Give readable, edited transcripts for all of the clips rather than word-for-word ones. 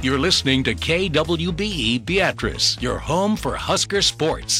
You're listening to KWBE Beatrice, your home for Husker sports.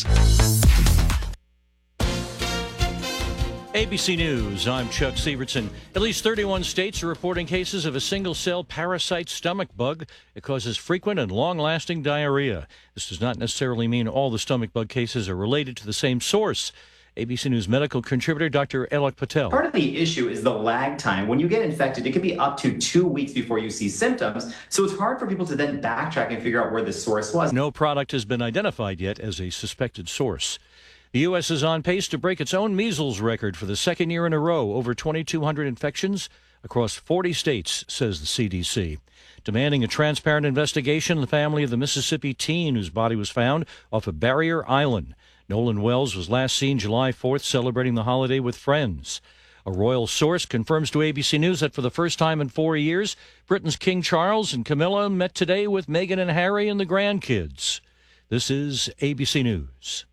ABC News, I'm Chuck Severson. At least 31 states are reporting cases of a single-cell parasite stomach bug. It causes frequent and long-lasting diarrhea. This does not necessarily mean all the stomach bug cases are related to the same source. ABC News medical contributor Dr. Alok Patel. Part of the issue is the lag time. When you get infected, it can be up to 2 weeks before you see symptoms, so it's hard for people to then backtrack and figure out where the source was. No product has been identified yet as a suspected source. The U.S. is on pace to break its own measles record for the second year in a row, over 2,200 infections across 40 states, says the CDC. Demanding a transparent investigation, the family of the Mississippi teen whose body was found off of Barrier Island. Nolan Wells was last seen July 4th celebrating the holiday with friends. A royal source confirms to ABC News that for the first time in 4 years, Britain's King Charles and Camilla met today with Meghan and Harry and the grandkids. This is ABC News.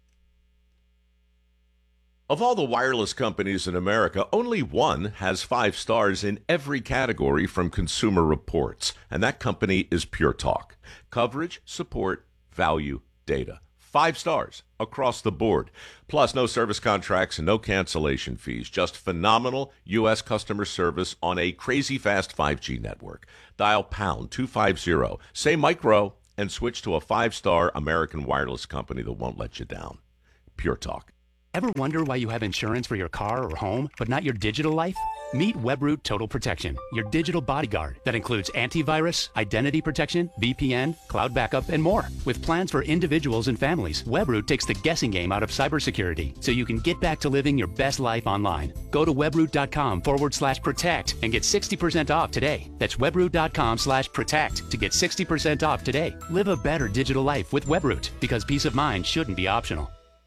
Of all the wireless companies in America, only one has 5 stars in every category from Consumer Reports, and that company is Pure Talk. Coverage, support, value, data. 5 stars across the board. Plus, no service contracts and no cancellation fees. Just phenomenal U.S. customer service on a crazy fast 5G network. Dial pound 250, say micro, and switch to a 5-star American wireless company that won't let you down. Pure Talk. Ever wonder why you have insurance for your car or home, but not your digital life? Meet Webroot Total Protection, your digital bodyguard that includes antivirus, identity protection, VPN, cloud backup, and more. With plans for individuals and families, Webroot takes the guessing game out of cybersecurity so you can get back to living your best life online. Go to webroot.com/protect and get 60% off today. That's webroot.com/protect to get 60% off today. Live a better digital life with Webroot, because peace of mind shouldn't be optional.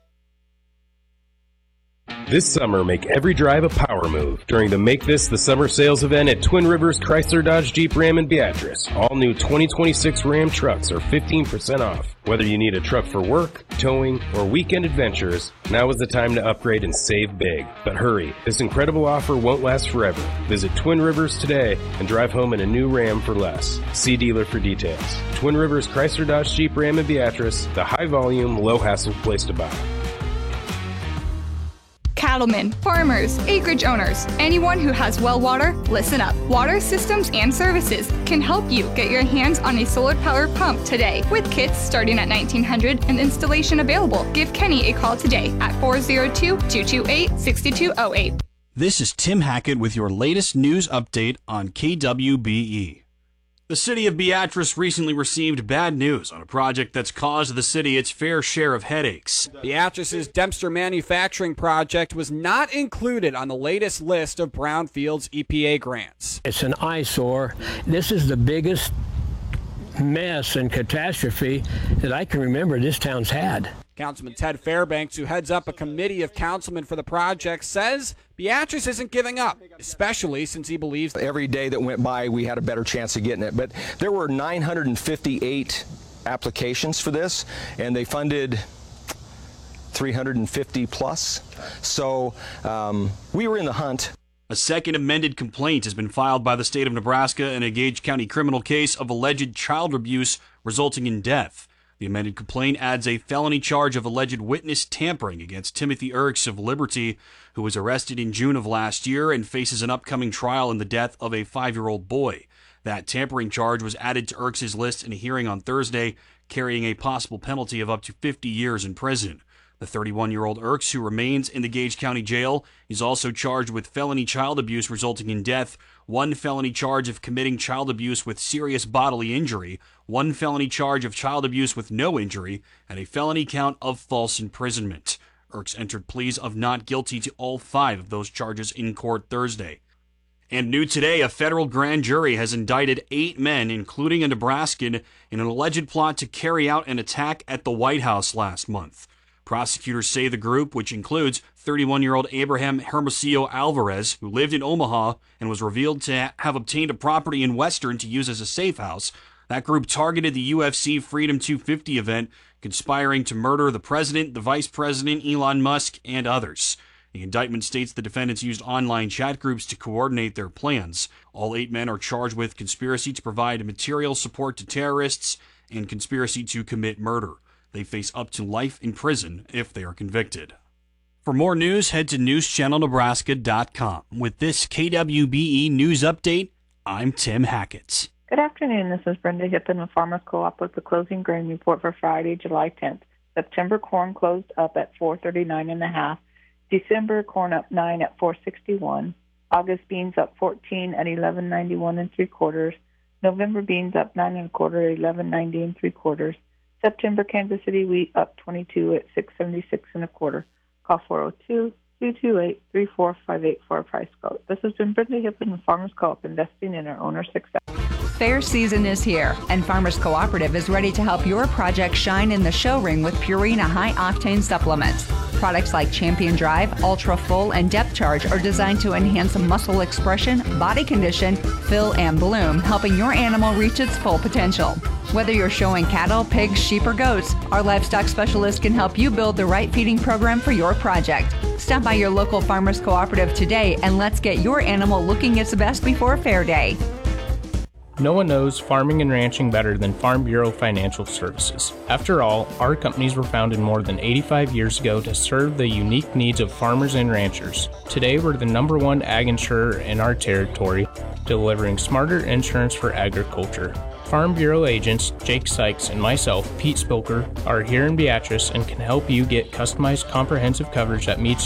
This summer, make every drive a power move during the Make This the Summer sales event at Twin Rivers Chrysler Dodge Jeep Ram in Beatrice. All new 2026 Ram trucks are 15% off. Whether you need a truck for work, towing, or weekend adventures, now is the time to upgrade and save big. But hurry, this incredible offer won't last forever. Visit Twin Rivers today and drive home in a new Ram for less. See dealer for details. Twin Rivers Chrysler Dodge Jeep Ram in Beatrice, the high-volume, low-hassle place to buy. Cattlemen, farmers, acreage owners, anyone who has well water, listen up. Water Systems and Services can help you get your hands on a solar power pump today with kits starting at $1,900 and installation available. Give Kenny a call today at 402-228-6208. This is Tim Hackett with your latest news update on KWBE. The city of Beatrice recently received bad news on a project that's caused the city its fair share of headaches. Beatrice's Dempster Manufacturing Project was not included on the latest list of Brownfield's EPA grants. It's an eyesore. This is the biggest mess and catastrophe that I can remember this town's had. Councilman Ted Fairbanks, who heads up a committee of councilmen for the project, says Beatrice isn't giving up, especially since he believes every day that went by we had a better chance of getting it. But there were 958 applications for this, and they funded 350 plus. So we were in the hunt. A second amended complaint has been filed by the state of Nebraska in a Gage County criminal case of alleged child abuse resulting in death. The amended complaint adds a felony charge of alleged witness tampering against Timothy Erks of Liberty, who was arrested in June of last year and faces an upcoming trial in the death of a 5-year-old boy. That tampering charge was added to Erks' list in a hearing on Thursday, carrying a possible penalty of up to 50 years in prison. The 31-year-old Erks, who remains in the Gage County Jail, is also charged with felony child abuse resulting in death, 1 felony charge of committing child abuse with serious bodily injury, 1 felony charge of child abuse with no injury, and a felony count of false imprisonment. Erks entered pleas of not guilty to all 5 of those charges in court Thursday. And new today, a federal grand jury has indicted 8 men, including a Nebraskan, in an alleged plot to carry out an attack at the White House last month. Prosecutors say the group, which includes 31-year-old Abraham Hermosillo Alvarez, who lived in Omaha and was revealed to have obtained a property in Western to use as a safe house, that group targeted the UFC Freedom 250 event, conspiring to murder the president, the vice president, Elon Musk, and others. The indictment states the defendants used online chat groups to coordinate their plans. All 8 men are charged with conspiracy to provide material support to terrorists and conspiracy to commit murder. They face up to life in prison if they are convicted. For more news, head to newschannelnebraska.com. With this KWBE News Update, I'm Tim Hackett. Good afternoon. This is Brenda Hippen with Farmers Co-op with the closing grain report for Friday, July 10th. September corn closed up at $4.39.5. December corn up 9 at $4.61. August beans up 14 at $11.91 3/4. November beans up 9 1/4 at $11.90 3/4. September Kansas City wheat up 22 at $6.76 1/4. Call 402-228-3458 for a price quote. This has been Brenda Hippen with Farmers Co-op, investing in our owner's success. Fair season is here, and Farmers Cooperative is ready to help your project shine in the show ring with Purina high-octane supplements. Products like Champion Drive, Ultra Full, and Depth Charge are designed to enhance muscle expression, body condition, fill, and bloom, helping your animal reach its full potential. Whether you're showing cattle, pigs, sheep, or goats, our livestock specialist can help you build the right feeding program for your project. Stop by your local Farmers Cooperative today and let's get your animal looking its best before Fair Day. No one knows farming and ranching better than Farm Bureau Financial Services. After all, our companies were founded more than 85 years ago to serve the unique needs of farmers and ranchers. Today, we're the #1 ag insurer in our territory, delivering smarter insurance for agriculture. Farm Bureau agents Jake Sykes and myself, Pete Spilker, are here in Beatrice and can help you get customized comprehensive coverage that meets